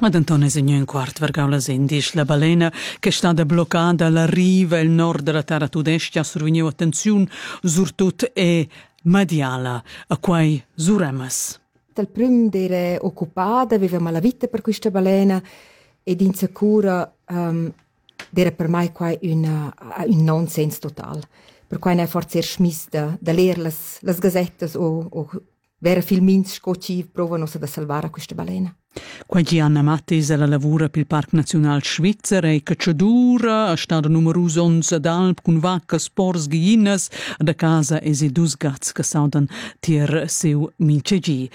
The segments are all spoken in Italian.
Ad Antonio Segno in quart vergaulas indis, la balena che è stata bloccata alla riva il nord della terra tudestia survegniu attenzione surtut e mediala a quai suremas. Dal prim d'era occupata, aveva malavita per questa balena ed in sicura d'era per mai quai un nonsens total. Per quai ne è forse smiss da leer las gazettas o vera filmins scoci provano da salvare questa balena. Quagli Anna Mattis la lavora per il Parc Nazional Svizzer e cacciadura a stare numerosi onze d'alp con vacche, porcs, gallinas da casa e si dus gats che saudan tier seu mincegi.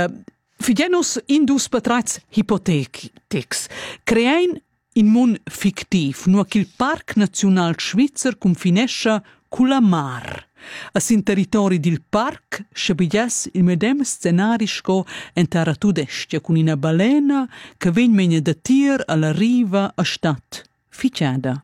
Fidenos in dus patrats ipotetics. Creain in mon fictiv, no che il Parc Nazional Svizzer confinesce con la mar. A sin territori del parc scebiglias il medem scenari sco en terra tudestia con una balena che ven menia da tir alla riva a stat ficiada.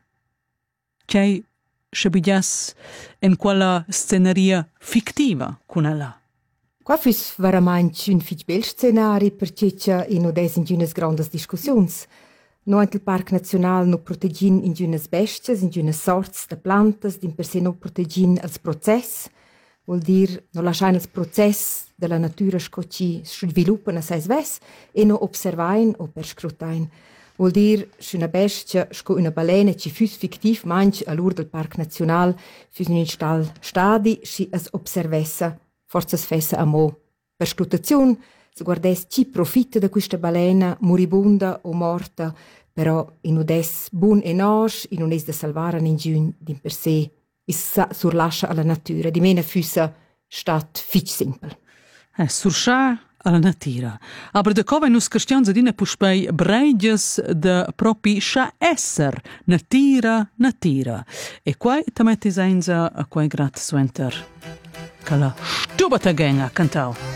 C'è scebiglias en quella scenaria fictiva con ella. Qua fus veramente un fich bel scenari perché c'è in odes in unas grandes discussions. No il Parc Nazional no protegin in unas bestias, in unas sorts de plantas, din per se no protegin als process, vuol dir no lasciain als process de la natura scoci sviluppan a seis ves e no observain o perscrutain. Vuol dir una bestia sco una balena ci fus fictiv manch all'ur del Parc Nazional fus in tal stadi si as observessa forzas fessa a mo perscrutazione. Se guardes ci profitta da questa balena moribunda o morta, però in udes bun e nos, in unes da salvare ningiun din per se, is surlascia alla natura, di mena füssa stat fich simpel. Surscia alla natura. Aber da cova nus cristians adina puspei breiges de propi scia esser natura. E quai tametis einza a quai grat suenter. Cala stubata genga cantau.